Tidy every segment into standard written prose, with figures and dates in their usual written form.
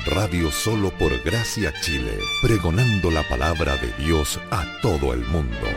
Radio Solo por Gracia Chile, pregonando la palabra de Dios a todo el mundo.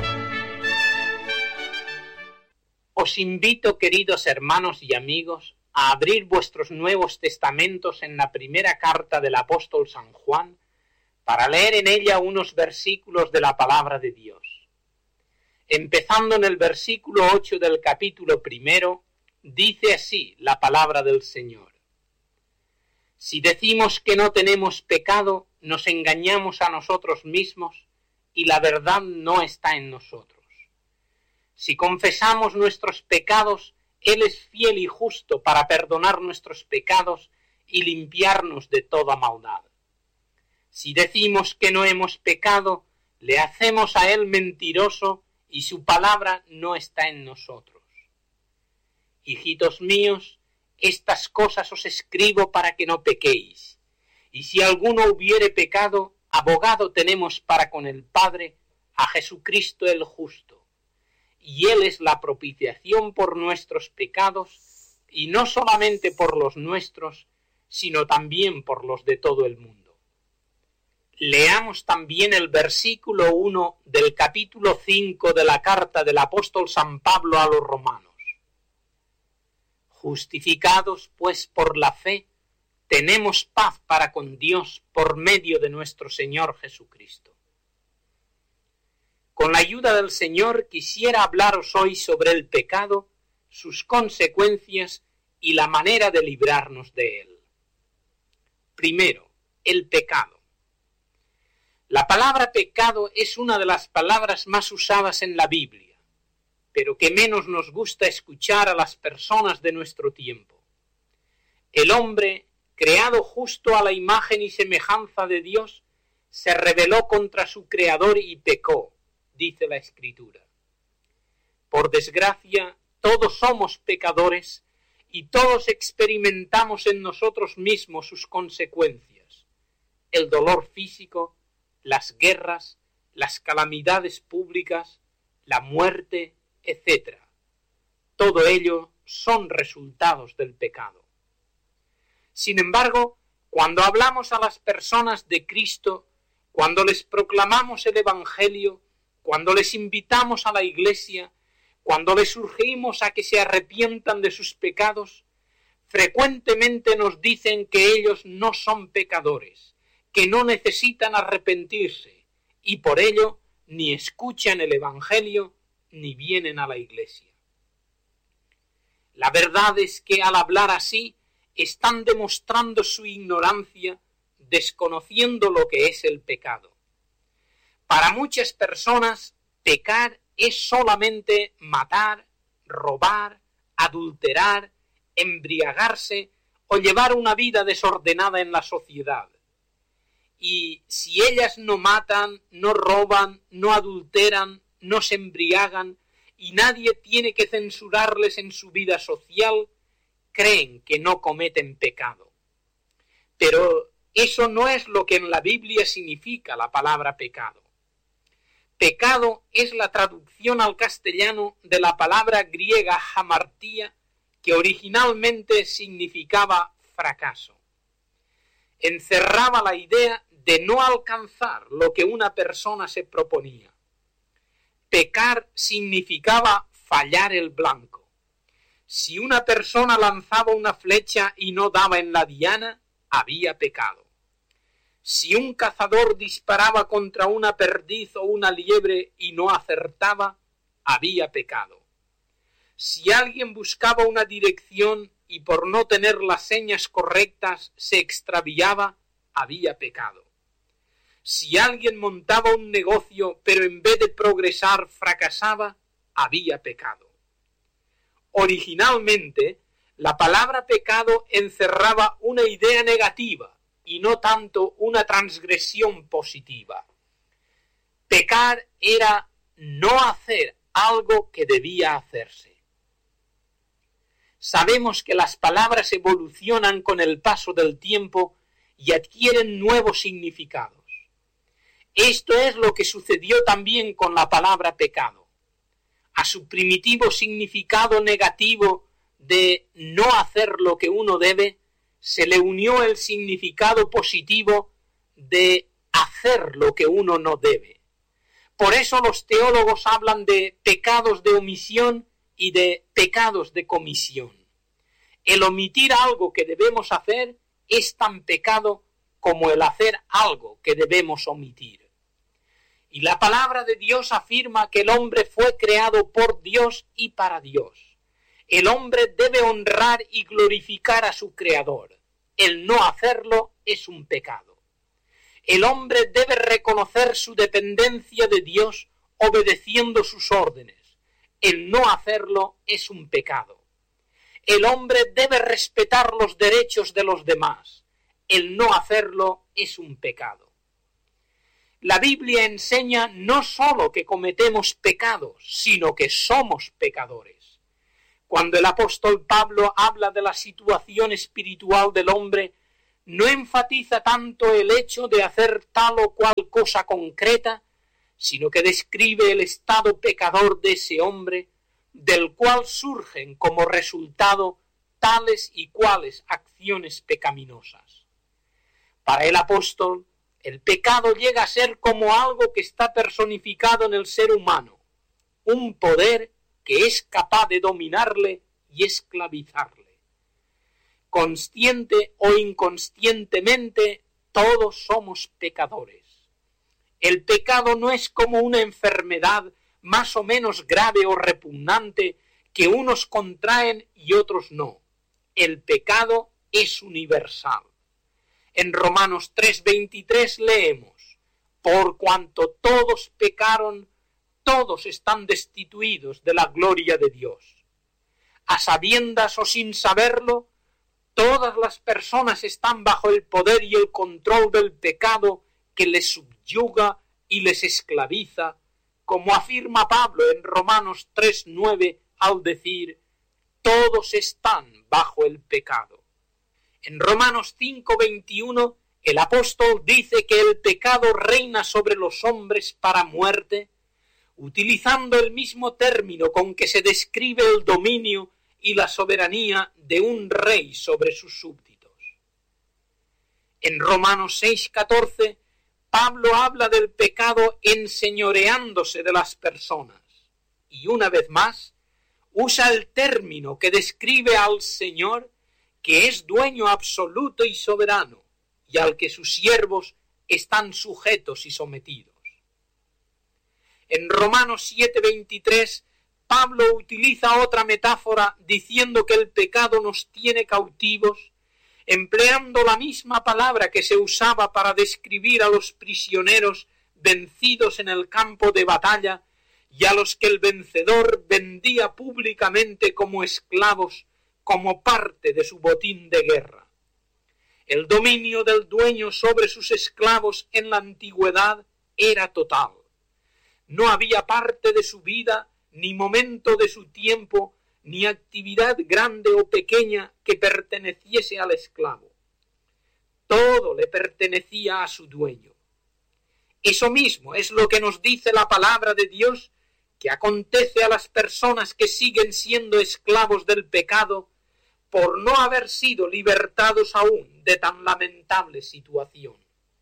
Os invito, queridos hermanos y amigos, a abrir vuestros Nuevos Testamentos en la primera carta del apóstol San Juan, para leer en ella unos versículos de la palabra de Dios. Empezando en el versículo 8 del capítulo 1, dice así la palabra del Señor. Si decimos que no tenemos pecado, nos engañamos a nosotros mismos y la verdad no está en nosotros. Si confesamos nuestros pecados, Él es fiel y justo para perdonar nuestros pecados y limpiarnos de toda maldad. Si decimos que no hemos pecado, le hacemos a Él mentiroso y su palabra no está en nosotros. Hijitos míos, estas cosas os escribo para que no pequéis. Y si alguno hubiere pecado, abogado tenemos para con el Padre, a Jesucristo el justo. Y Él es la propiciación por nuestros pecados, y no solamente por los nuestros, sino también por los de todo el mundo. Leamos también el versículo 1 del capítulo 5 de la carta del apóstol San Pablo a los romanos. Justificados, pues, por la fe, tenemos paz para con Dios por medio de nuestro Señor Jesucristo. Con la ayuda del Señor quisiera hablaros hoy sobre el pecado, sus consecuencias y la manera de librarnos de él. Primero, el pecado. La palabra pecado es una de las palabras más usadas en la Biblia, pero que menos nos gusta escuchar a las personas de nuestro tiempo. El hombre, creado justo a la imagen y semejanza de Dios, se rebeló contra su Creador y pecó, dice la Escritura. Por desgracia, todos somos pecadores y todos experimentamos en nosotros mismos sus consecuencias: el dolor físico, las guerras, las calamidades públicas, la muerte, etc. Todo ello son resultados del pecado. Sin embargo, cuando hablamos a las personas de Cristo, cuando les proclamamos el Evangelio, cuando les invitamos a la Iglesia, cuando les urgimos a que se arrepientan de sus pecados, frecuentemente nos dicen que ellos no son pecadores, que no necesitan arrepentirse, y por ello ni escuchan el Evangelio ni vienen a la Iglesia. La verdad es que al hablar así están demostrando su ignorancia, desconociendo lo que es el pecado. Para muchas personas, pecar es solamente matar, robar, adulterar, embriagarse o llevar una vida desordenada en la sociedad. Y si ellas no matan, no roban, no adulteran, no se embriagan, y nadie tiene que censurarles en su vida social, creen que no cometen pecado. Pero eso no es lo que en la Biblia significa la palabra pecado. Pecado es la traducción al castellano de la palabra griega hamartía, que originalmente significaba fracaso. Encerraba la idea de no alcanzar lo que una persona se proponía. Pecar significaba fallar el blanco. Si una persona lanzaba una flecha y no daba en la diana, había pecado. Si un cazador disparaba contra una perdiz o una liebre y no acertaba, había pecado. Si alguien buscaba una dirección y por no tener las señas correctas se extraviaba, había pecado. Si alguien montaba un negocio pero en vez de progresar fracasaba, había pecado. Originalmente, la palabra pecado encerraba una idea negativa y no tanto una transgresión positiva. Pecar era no hacer algo que debía hacerse. Sabemos que las palabras evolucionan con el paso del tiempo y adquieren nuevos significados. Esto es lo que sucedió también con la palabra pecado. A su primitivo significado negativo de no hacer lo que uno debe, se le unió el significado positivo de hacer lo que uno no debe. Por eso los teólogos hablan de pecados de omisión y de pecados de comisión. El omitir algo que debemos hacer es tan pecado como el hacer algo que debemos omitir. Y la palabra de Dios afirma que el hombre fue creado por Dios y para Dios. El hombre debe honrar y glorificar a su Creador. El no hacerlo es un pecado. El hombre debe reconocer su dependencia de Dios obedeciendo sus órdenes. El no hacerlo es un pecado. El hombre debe respetar los derechos de los demás. El no hacerlo es un pecado. La Biblia enseña no sólo que cometemos pecados, sino que somos pecadores. Cuando el apóstol Pablo habla de la situación espiritual del hombre, no enfatiza tanto el hecho de hacer tal o cual cosa concreta, sino que describe el estado pecador de ese hombre, del cual surgen como resultado tales y cuales acciones pecaminosas. Para el apóstol, el pecado llega a ser como algo que está personificado en el ser humano, un poder que es capaz de dominarle y esclavizarle. Consciente o inconscientemente, todos somos pecadores. El pecado no es como una enfermedad más o menos grave o repugnante que unos contraen y otros no. El pecado es universal. En Romanos 3:23 leemos: por cuanto todos pecaron, todos están destituidos de la gloria de Dios. A sabiendas o sin saberlo, todas las personas están bajo el poder y el control del pecado que les subyuga y les esclaviza, como afirma Pablo en Romanos 3:9 al decir: todos están bajo el pecado. En Romanos 5:21 el apóstol dice que el pecado reina sobre los hombres para muerte, utilizando el mismo término con que se describe el dominio y la soberanía de un rey sobre sus súbditos. En Romanos 6:14 Pablo habla del pecado enseñoreándose de las personas y una vez más usa el término que describe al Señor, que es dueño absoluto y soberano, y al que sus siervos están sujetos y sometidos. En Romanos 7:23, Pablo utiliza otra metáfora diciendo que el pecado nos tiene cautivos, empleando la misma palabra que se usaba para describir a los prisioneros vencidos en el campo de batalla y a los que el vencedor vendía públicamente como esclavos, como parte de su botín de guerra. El dominio del dueño sobre sus esclavos en la antigüedad era total. No había parte de su vida, ni momento de su tiempo, ni actividad grande o pequeña que perteneciese al esclavo. Todo le pertenecía a su dueño. Eso mismo es lo que nos dice la palabra de Dios, que acontece a las personas que siguen siendo esclavos del pecado, por no haber sido libertados aún de tan lamentable situación.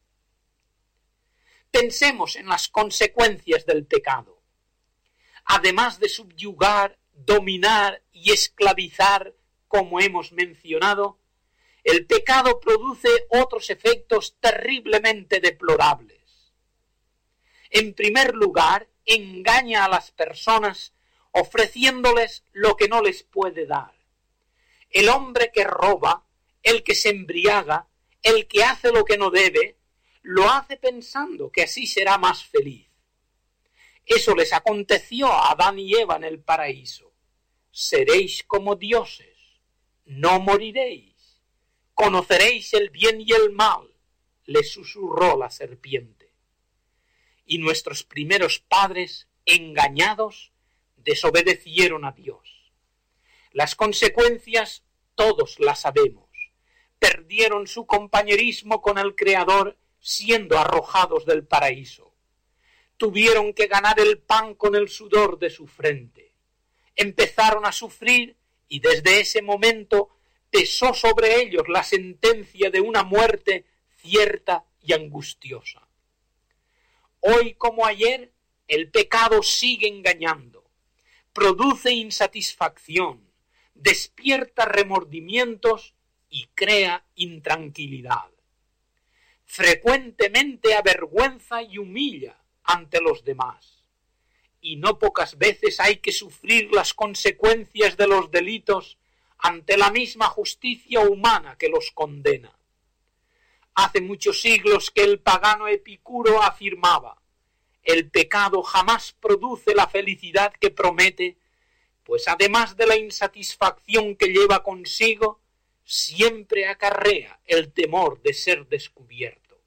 Pensemos en las consecuencias del pecado. Además de subyugar, dominar y esclavizar, como hemos mencionado, el pecado produce otros efectos terriblemente deplorables. En primer lugar, engaña a las personas ofreciéndoles lo que no les puede dar. El hombre que roba, el que se embriaga, el que hace lo que no debe, lo hace pensando que así será más feliz. Eso les aconteció a Adán y Eva en el paraíso. Seréis como dioses, no moriréis, conoceréis el bien y el mal, les susurró la serpiente. Y nuestros primeros padres, engañados, desobedecieron a Dios. Las consecuencias todos las sabemos. Perdieron su compañerismo con el Creador siendo arrojados del paraíso. Tuvieron que ganar el pan con el sudor de su frente. Empezaron a sufrir y desde ese momento pesó sobre ellos la sentencia de una muerte cierta y angustiosa. Hoy como ayer, el pecado sigue engañando, produce insatisfacción, despierta remordimientos y crea intranquilidad. Frecuentemente avergüenza y humilla ante los demás, y no pocas veces hay que sufrir las consecuencias de los delitos ante la misma justicia humana que los condena. Hace muchos siglos que el pagano Epicuro afirmaba: el pecado jamás produce la felicidad que promete, pues además de la insatisfacción que lleva consigo, siempre acarrea el temor de ser descubierto.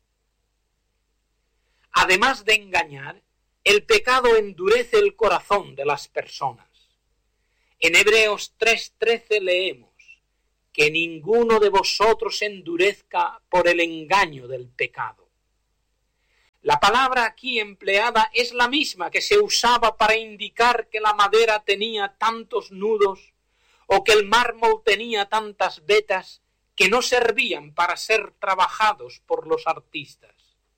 Además de engañar, el pecado endurece el corazón de las personas. En Hebreos 3:13 leemos: que ninguno de vosotros endurezca por el engaño del pecado. La palabra aquí empleada es la misma que se usaba para indicar que la madera tenía tantos nudos o que el mármol tenía tantas vetas que no servían para ser trabajados por los artistas.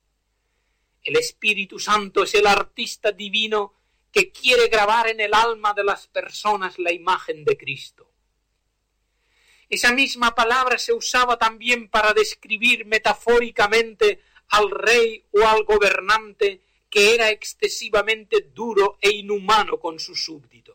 El Espíritu Santo es el artista divino que quiere grabar en el alma de las personas la imagen de Cristo. Esa misma palabra se usaba también para describir metafóricamente al rey o al gobernante que era excesivamente duro e inhumano con sus súbditos.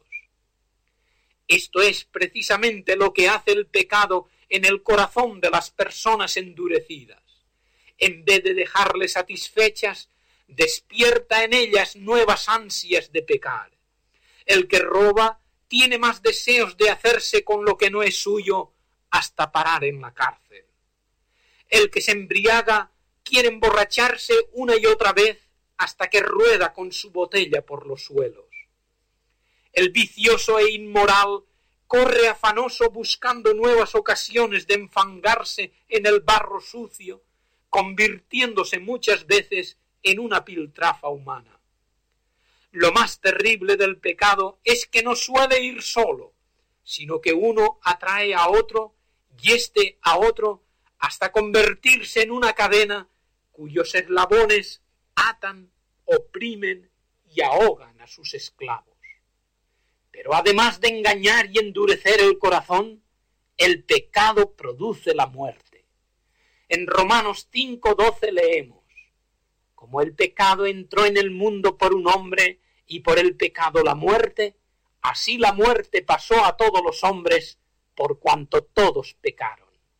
Esto es precisamente lo que hace el pecado en el corazón de las personas endurecidas. En vez de dejarles satisfechas, despierta en ellas nuevas ansias de pecar. El que roba tiene más deseos de hacerse con lo que no es suyo hasta parar en la cárcel. El que se embriaga quiere emborracharse una y otra vez hasta que rueda con su botella por los suelos. El vicioso e inmoral corre afanoso buscando nuevas ocasiones de enfangarse en el barro sucio, convirtiéndose muchas veces en una piltrafa humana. Lo más terrible del pecado es que no suele ir solo, sino que uno atrae a otro y éste a otro hasta convertirse en una cadena cuyos eslabones atan, oprimen y ahogan a sus esclavos. Pero además de engañar y endurecer el corazón, el pecado produce la muerte. En Romanos 5:12 leemos: como el pecado entró en el mundo por un hombre y por el pecado la muerte, así la muerte pasó a todos los hombres por cuanto todos pecaron.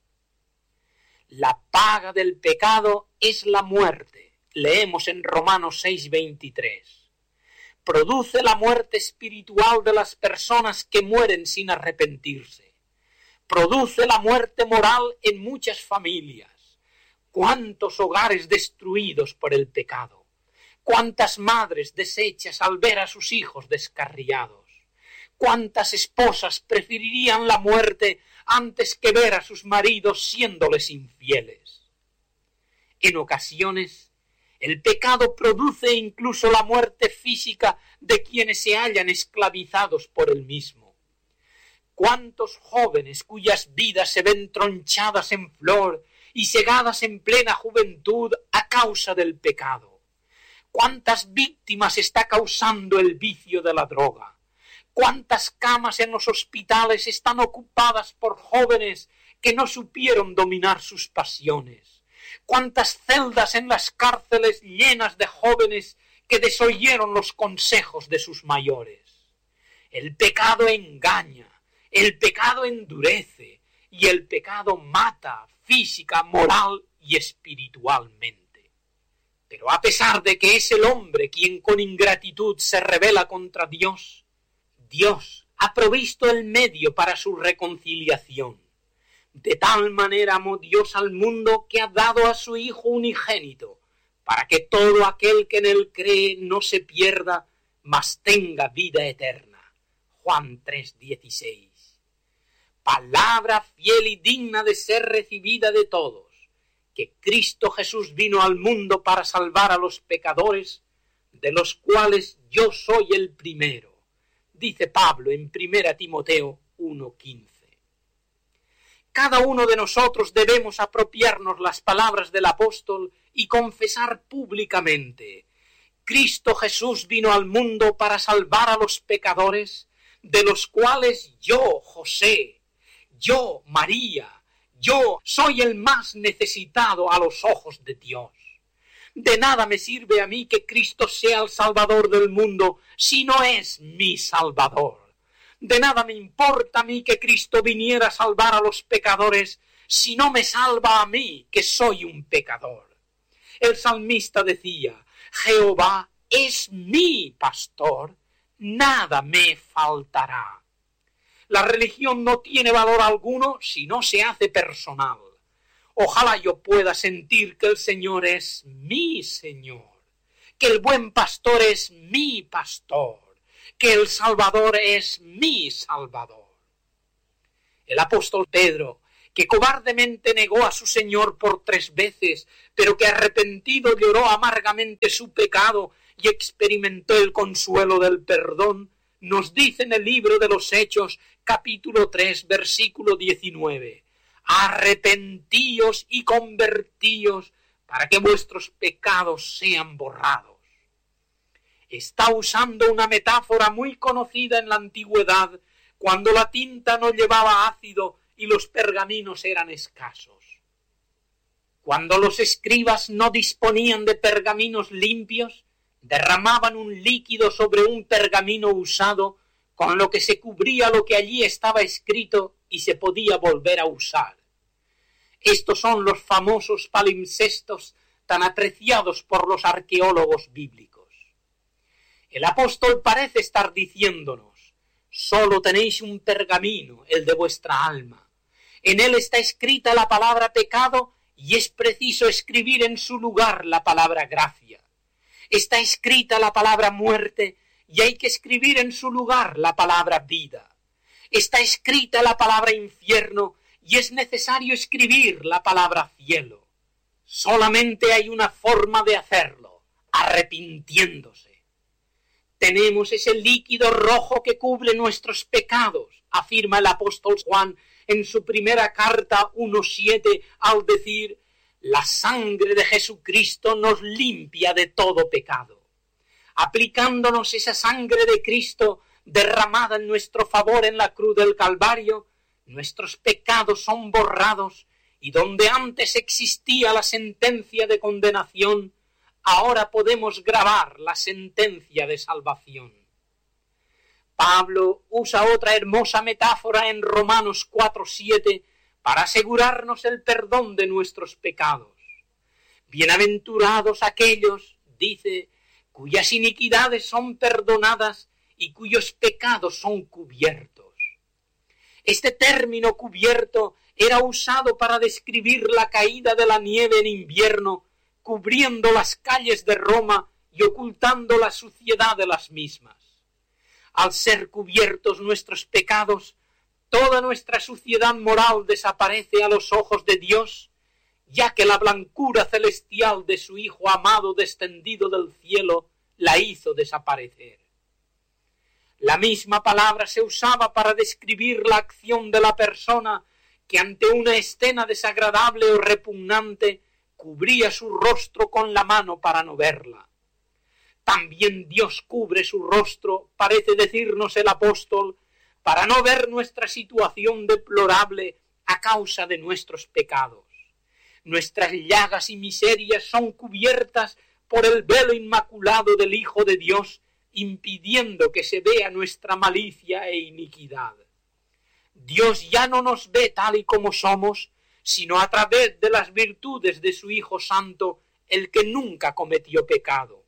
La paga del pecado es la muerte, leemos en Romanos 6:23. Produce la muerte espiritual de las personas que mueren sin arrepentirse. Produce la muerte moral en muchas familias. Cuántos hogares destruidos por el pecado. Cuántas madres deshechas al ver a sus hijos descarriados. Cuántas esposas preferirían la muerte antes que ver a sus maridos siéndoles infieles. En ocasiones, el pecado produce incluso la muerte física de quienes se hallan esclavizados por el mismo. Cuántos jóvenes cuyas vidas se ven tronchadas en flor y cegadas en plena juventud a causa del pecado. Cuántas víctimas está causando el vicio de la droga. Cuántas camas en los hospitales están ocupadas por jóvenes que no supieron dominar sus pasiones. Cuántas celdas en las cárceles llenas de jóvenes que desoyeron los consejos de sus mayores. El pecado engaña, el pecado endurece y el pecado mata física, moral y espiritualmente. Pero a pesar de que es el hombre quien con ingratitud se rebela contra Dios, Dios ha provisto el medio para su reconciliación. De tal manera amó Dios al mundo que ha dado a su Hijo unigénito, para que todo aquel que en él cree no se pierda, mas tenga vida eterna. Juan 3:16. Palabra fiel y digna de ser recibida de todos, que Cristo Jesús vino al mundo para salvar a los pecadores, de los cuales yo soy el primero, dice Pablo en 1 Timoteo 1:15. Cada uno de nosotros debemos apropiarnos las palabras del apóstol y confesar públicamente: Cristo Jesús vino al mundo para salvar a los pecadores, de los cuales yo, José, yo, María, yo soy el más necesitado a los ojos de Dios. De nada me sirve a mí que Cristo sea el Salvador del mundo si no es mi Salvador. De nada me importa a mí que Cristo viniera a salvar a los pecadores si no me salva a mí, que soy un pecador. El salmista decía: Jehová es mi pastor, nada me faltará. La religión no tiene valor alguno si no se hace personal. Ojalá yo pueda sentir que el Señor es mi Señor, que el buen pastor es mi pastor, que el Salvador es mi Salvador. El apóstol Pedro, que cobardemente negó a su Señor por 3 veces, pero que arrepentido lloró amargamente su pecado y experimentó el consuelo del perdón, nos dice en el libro de los Hechos, capítulo 3, versículo 19: arrepentíos y convertíos para que vuestros pecados sean borrados. Está usando una metáfora muy conocida en la antigüedad, cuando la tinta no llevaba ácido y los pergaminos eran escasos. Cuando los escribas no disponían de pergaminos limpios, derramaban un líquido sobre un pergamino usado, con lo que se cubría lo que allí estaba escrito y se podía volver a usar. Estos son los famosos palimpsestos tan apreciados por los arqueólogos bíblicos. El apóstol parece estar diciéndonos: solo tenéis un pergamino, el de vuestra alma. En él está escrita la palabra pecado y es preciso escribir en su lugar la palabra gracia. Está escrita la palabra muerte y hay que escribir en su lugar la palabra vida. Está escrita la palabra infierno y es necesario escribir la palabra cielo. Solamente hay una forma de hacerlo: arrepintiéndose. Tenemos ese líquido rojo que cubre nuestros pecados, afirma el apóstol Juan en su primera carta 1:7 al decir: la sangre de Jesucristo nos limpia de todo pecado. Aplicándonos esa sangre de Cristo derramada en nuestro favor en la cruz del Calvario, nuestros pecados son borrados y donde antes existía la sentencia de condenación, ahora podemos grabar la sentencia de salvación. Pablo usa otra hermosa metáfora en Romanos 4:7 para asegurarnos el perdón de nuestros pecados. Bienaventurados aquellos, dice, cuyas iniquidades son perdonadas y cuyos pecados son cubiertos. Este término cubierto era usado para describir la caída de la nieve en invierno, cubriendo las calles de Roma y ocultando la suciedad de las mismas. Al ser cubiertos nuestros pecados, toda nuestra suciedad moral desaparece a los ojos de Dios, ya que la blancura celestial de su Hijo amado descendido del cielo la hizo desaparecer. La misma palabra se usaba para describir la acción de la persona que ante una escena desagradable o repugnante cubría su rostro con la mano para no verla. También Dios cubre su rostro, parece decirnos el apóstol, para no ver nuestra situación deplorable a causa de nuestros pecados. Nuestras llagas y miserias son cubiertas por el velo inmaculado del Hijo de Dios, impidiendo que se vea nuestra malicia e iniquidad. Dios ya no nos ve tal y como somos, sino a través de las virtudes de su Hijo Santo, el que nunca cometió pecado.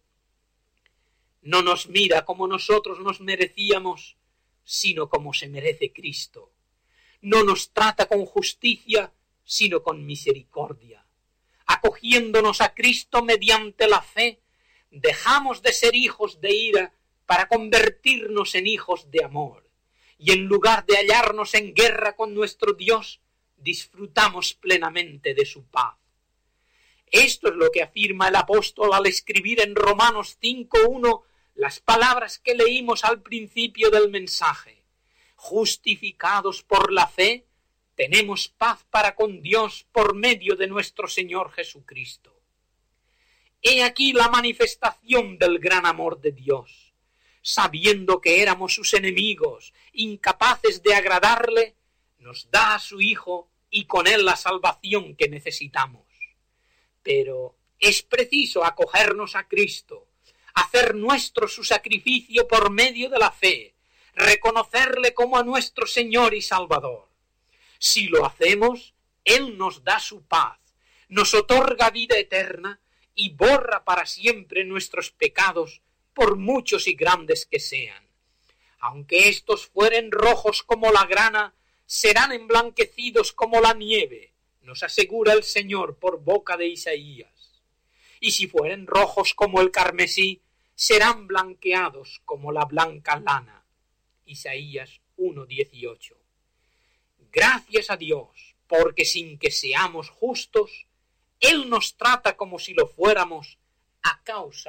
No nos mira como nosotros nos merecíamos, sino como se merece Cristo. No nos trata con justicia, sino con misericordia. Acogiéndonos a Cristo mediante la fe, dejamos de ser hijos de ira para convertirnos en hijos de amor. Y en lugar de hallarnos en guerra con nuestro Dios, disfrutamos plenamente de su paz. Esto es lo que afirma el apóstol al escribir en Romanos 5:1 las palabras que leímos al principio del mensaje. Justificados por la fe, tenemos paz para con Dios por medio de nuestro Señor Jesucristo. He aquí la manifestación del gran amor de Dios. Sabiendo que éramos sus enemigos, incapaces de agradarle, nos da a su Hijo y con él la salvación que necesitamos. Pero es preciso acogernos a Cristo, hacer nuestro su sacrificio por medio de la fe, reconocerle como a nuestro Señor y Salvador. Si lo hacemos, Él nos da su paz, nos otorga vida eterna y borra para siempre nuestros pecados, por muchos y grandes que sean. Aunque estos fueren rojos como la grana, serán emblanquecidos como la nieve, nos asegura el Señor por boca de Isaías. Y si fueren rojos como el carmesí, serán blanqueados como la blanca lana. Isaías 1:18. Gracias a Dios, porque sin que seamos justos, Él nos trata como si lo fuéramos a causa